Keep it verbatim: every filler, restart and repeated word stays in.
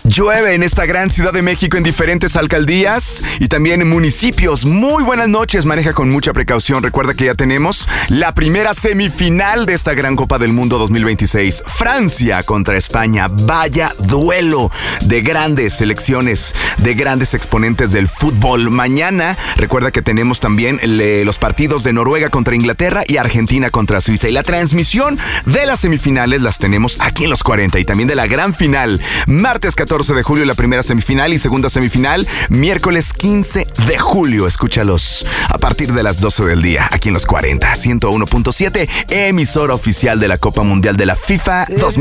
Llueve en esta gran Ciudad de México en diferentes alcaldías y también en municipios. Muy buenas noches, maneja con mucha precaución. Recuerda que ya tenemos la primera semifinal de esta gran Copa del Mundo dos mil veintiséis. Francia contra España. Vaya duelo de grandes selecciones, de grandes exponentes del fútbol. Mañana, recuerda que tenemos también le, los partidos de Noruega contra Inglaterra y Argentina contra Suiza. Y la transmisión de las semifinales las tenemos aquí en los cuarenta y también de la gran final. Martes catorce de julio la primera semifinal y segunda semifinal miércoles quince de julio. Escúchalos a partir de las doce del día aquí en los cuarenta, ciento uno punto siete, emisora oficial de la Copa Mundial de la FIFA dos mil